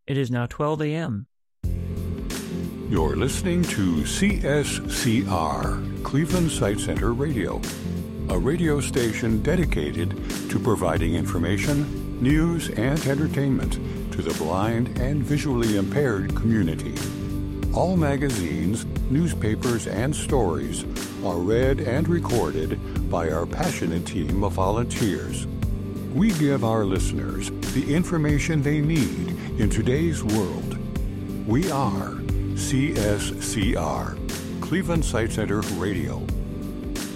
It is now 12 a.m. You're listening to CSCR, Cleveland Sight Center Radio, a radio station dedicated to providing information, news, and entertainment to the blind and visually impaired community. All magazines, newspapers, and stories are read and recorded by our passionate team of volunteers. We give our listeners the information they need in today's world. We are CSCR, Cleveland Sight Center Radio.